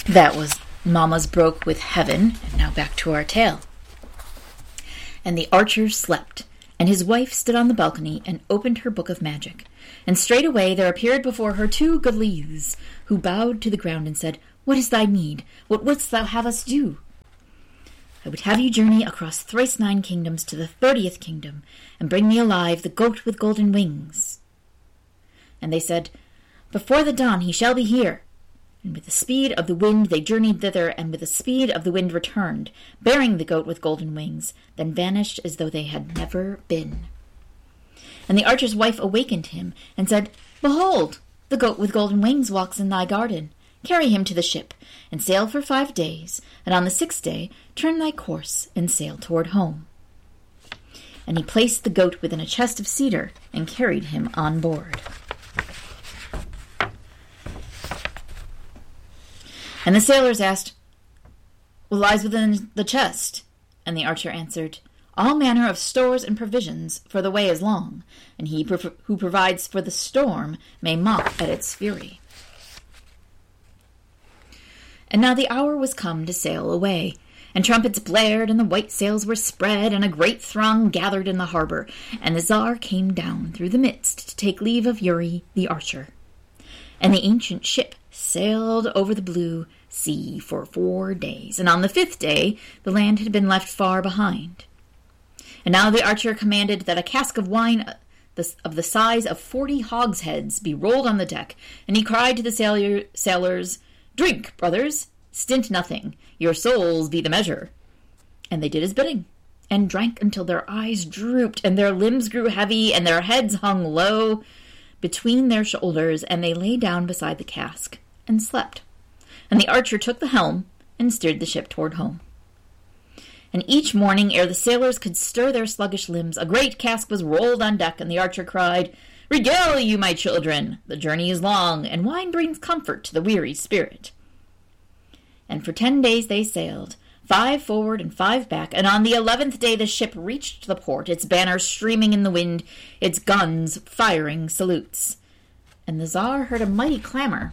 That was Mama's Broke with Heaven, and now back to our tale. And the archer slept, and his wife stood on the balcony and opened her book of magic. And straightway there appeared before her 2 goodly youths, who bowed to the ground and said, "What is thy need? What wouldst thou have us do?" "I would have you journey across thrice 9 kingdoms to the 30th kingdom, and bring me alive the goat with golden wings." And they said, "Before the dawn he shall be here." And with the speed of the wind they journeyed thither, and with the speed of the wind returned, bearing the goat with golden wings, then vanished as though they had never been. And the archer's wife awakened him, and said, "Behold, the goat with golden wings walks in thy garden. Carry him to the ship, and sail for 5 days, and on the 6th day turn thy course, and sail toward home." And he placed the goat within a chest of cedar, and carried him on board. And the sailors asked, "What lies within the chest?" And the archer answered, "All manner of stores and provisions, for the way is long, and he who provides for the storm may mock at its fury." And now the hour was come to sail away, and trumpets blared, and the white sails were spread, and a great throng gathered in the harbor, and the Tsar came down through the midst to take leave of Yuri the archer. And the ancient ship sailed over the blue sea for 4 days, and on the 5th day the land had been left far behind. And now the archer commanded that a cask of wine of the size of 40 hogsheads be rolled on the deck, and he cried to the sailors, "Drink, brothers, stint nothing, your souls be the measure." And they did his bidding, and drank until their eyes drooped, and their limbs grew heavy, and their heads hung low between their shoulders, and they lay down beside the cask, and slept. And the archer took the helm, and steered the ship toward home. And each morning, ere the sailors could stir their sluggish limbs, a great cask was rolled on deck, and the archer cried, "Regale you, my children! The journey is long, and wine brings comfort to the weary spirit." And for 10 days they sailed, 5 forward and 5 back, and on the 11th day the ship reached the port, its banner streaming in the wind, its guns firing salutes. And the Tsar heard a mighty clamor,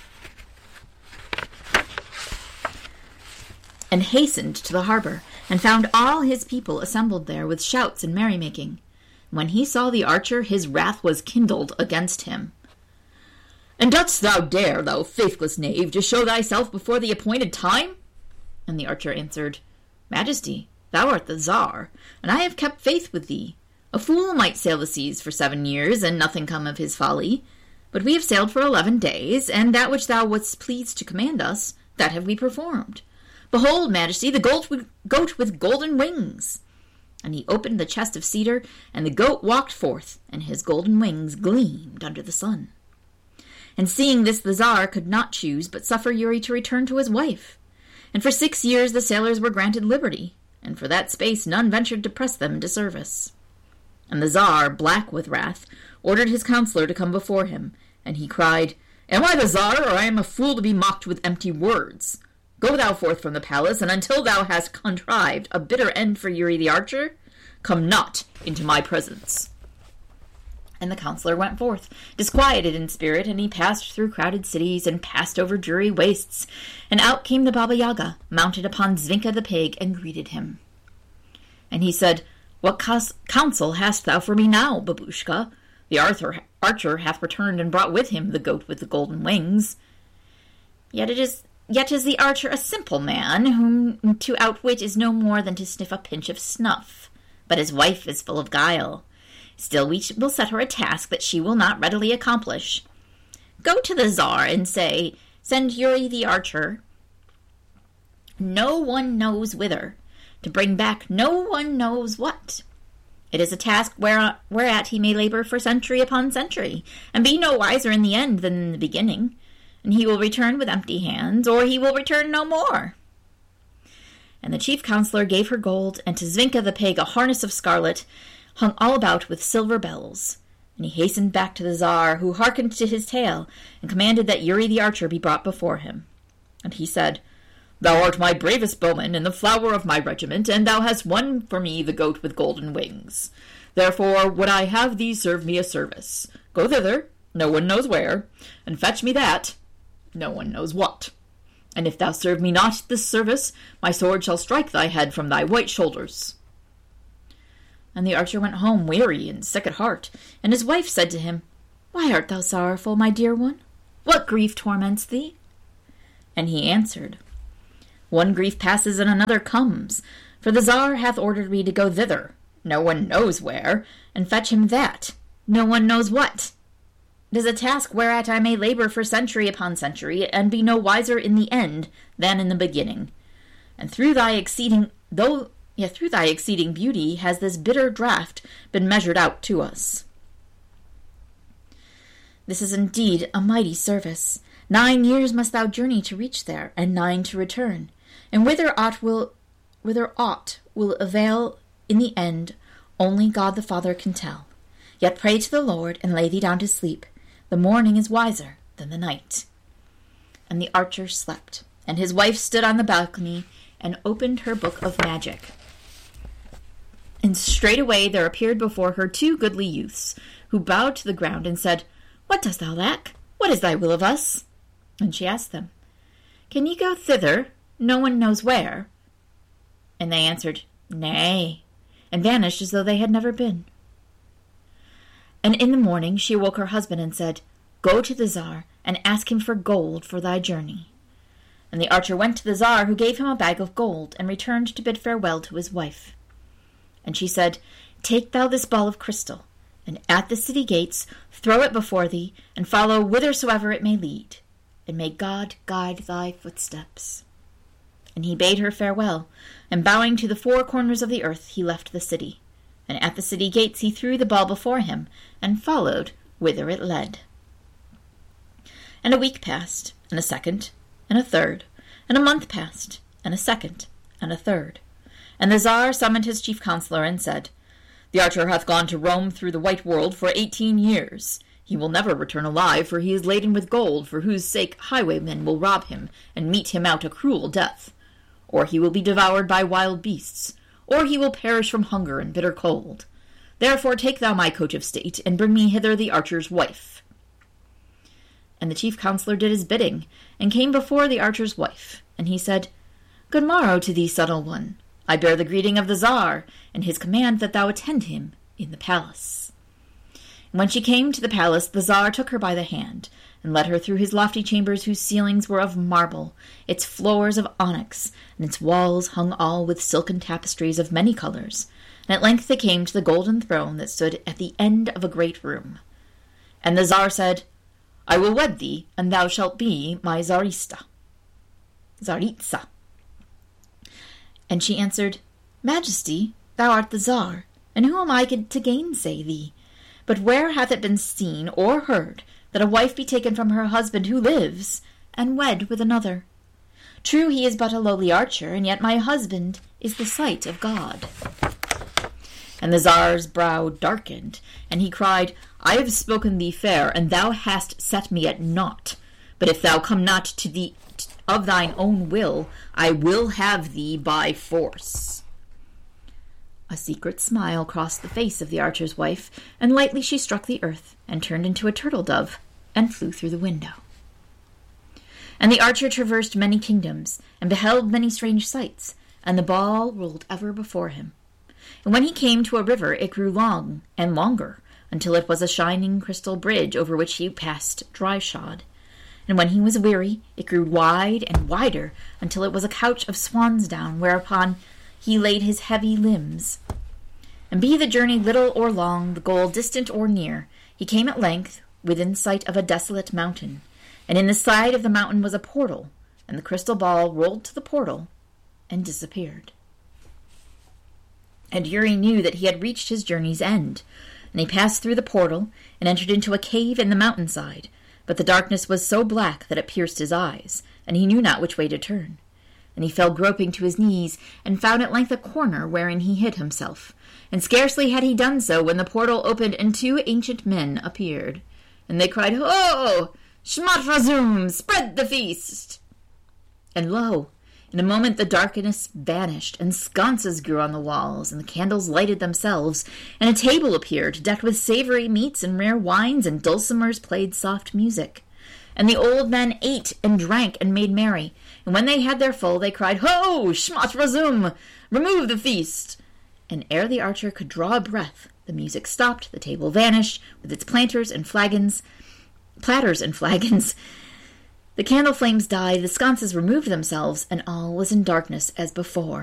and hastened to the harbor, and found all his people assembled there with shouts and merrymaking. When he saw the archer, his wrath was kindled against him. "And dost thou dare, thou faithless knave, to show thyself before the appointed time?" And the archer answered, "Majesty, thou art the Tsar, and I have kept faith with thee. A fool might sail the seas for 7 years, and nothing come of his folly. But we have sailed for 11 days, and that which thou wast pleased to command us, that have we performed. Behold, Majesty, the goat with golden wings." And he opened the chest of cedar, and the goat walked forth, and his golden wings gleamed under the sun. And seeing this, the Tsar could not choose but suffer Yuri to return to his wife. And for 6 years the sailors were granted liberty, and for that space none ventured to press them to service. And the Tsar, black with wrath, ordered his counselor to come before him, and he cried, "Am I the Tsar, or I am a fool to be mocked with empty words? Go thou forth from the palace, and until thou hast contrived a bitter end for Yuri the archer, come not into my presence." And the counselor went forth, disquieted in spirit, and he passed through crowded cities, and passed over dreary wastes, and out came the Baba Yaga, mounted upon Zvinka the pig, and greeted him. And he said, "What counsel hast thou for me now, babushka? The archer hath returned, and brought with him the goat with the golden wings. Yet is the archer a simple man, whom to outwit is no more than to sniff a pinch of snuff. But his wife is full of guile. Still we will set her a task that she will not readily accomplish. Go to the Tsar and say, 'Send Yuri the archer no one knows whither, to bring back no one knows what. It is a task whereat he may labor for century upon century, and be no wiser in the end than in the beginning. And he will return with empty hands, or he will return no more.' And the chief counselor gave her gold, and to Zvinka the pig a harness of scarlet, hung all about with silver bells. And he hastened back to the Tsar, who hearkened to his tale, and commanded that Yuri the archer be brought before him. And he said, 'Thou art my bravest bowman, and the flower of my regiment, and thou hast won for me the goat with golden wings. Therefore would I have thee serve me a service. Go thither, no one knows where, and fetch me that, no one knows what. And if thou serve me not this service, my sword shall strike thy head from thy white shoulders. And the archer went home weary and sick at heart, and his wife said to him, Why art thou sorrowful, my dear one? What grief torments thee? And he answered, One grief passes and another comes, for the Tsar hath ordered me to go thither, no one knows where, and fetch him that, no one knows what. It is a task whereat I may labor for century upon century, and be no wiser in the end than in the beginning. And through thy exceeding beauty has this bitter draught been measured out to us. This is indeed a mighty service. 9 years must thou journey to reach there, and 9 to return. And whither aught will avail in the end, only God the Father can tell. Yet pray to the Lord, and lay thee down to sleep. The morning is wiser than the night. And the archer slept, and his wife stood on the balcony and opened her book of magic. And straightway there appeared before her 2 goodly youths, who bowed to the ground and said, What dost thou lack? What is thy will of us? And she asked them, Can ye go thither, no one knows where? And they answered, Nay, and vanished as though they had never been. And in the morning she awoke her husband and said, Go to the Tsar, and ask him for gold for thy journey. And the archer went to the Tsar, who gave him a bag of gold, and returned to bid farewell to his wife. And she said, Take thou this ball of crystal, and at the city gates throw it before thee, and follow whithersoever it may lead, and may God guide thy footsteps. And he bade her farewell, and bowing to the 4 corners of the earth, he left the city. And at the city gates he threw the ball before him, and followed whither it led. And a week passed, and a second, and a third, and a month passed, and a second, and a third. And the Tsar summoned his chief counselor, and said, The archer hath gone to roam through the white world for 18 years. He will never return alive, for he is laden with gold, for whose sake highwaymen will rob him, and mete him out a cruel death. Or he will be devoured by wild beasts, or he will perish from hunger and bitter cold. Therefore take thou my coach of state, and bring me hither the archer's wife. And the chief counselor did his bidding, and came before the archer's wife. And he said, Good morrow to thee, subtle one. I bear the greeting of the Tsar, and his command that thou attend him in the palace. And when she came to the palace, the Tsar took her by the hand, and led her through his lofty chambers, whose ceilings were of marble, its floors of onyx, and its walls hung all with silken tapestries of many colors. And at length they came to the golden throne that stood at the end of a great room. And the Tsar said, I will wed thee, and thou shalt be my Tsaritsa. And she answered, Majesty, thou art the Tsar, and who am I to gainsay thee? But where hath it been seen or heard that a wife be taken from her husband who lives, and wed with another? True, he is but a lowly archer, and yet my husband is the sight of God. And the Tsar's brow darkened, and he cried, I have spoken thee fair, and thou hast set me at naught. But if thou come not to thee of thine own will, I will have thee by force. A secret smile crossed the face of the archer's wife, and lightly she struck the earth, and turned into a turtle-dove, and flew through the window. And the archer traversed many kingdoms, and beheld many strange sights, and the ball rolled ever before him. And when he came to a river, it grew long and longer, until it was a shining crystal bridge over which he passed dry-shod. And when he was weary, it grew wide and wider, until it was a couch of swan's down, whereupon he laid his heavy limbs. And be the journey little or long, the goal distant or near, he came at length within sight of a desolate mountain. And in the side of the mountain was a portal, and the crystal ball rolled to the portal and disappeared. And Uri knew that he had reached his journey's end, and he passed through the portal and entered into a cave in the mountainside. But the darkness was so black that it pierced his eyes, and he knew not which way to turn. And he fell groping to his knees, and found at length a corner wherein he hid himself. And scarcely had he done so when the portal opened, and 2 ancient men appeared. And they cried, Ho! Shmat Razum! Spread the feast! And lo! In a moment the darkness vanished, and sconces grew on the walls, and the candles lighted themselves, and a table appeared, decked with savory meats and rare wines, and dulcimers played soft music. And the old men ate and drank and made merry. And when they had their full, they cried, Ho! Schmott resume! Remove the feast! And ere the archer could draw a breath, the music stopped, the table vanished, with its platters and flagons. The candle flames died, the sconces removed themselves, and all was in darkness as before.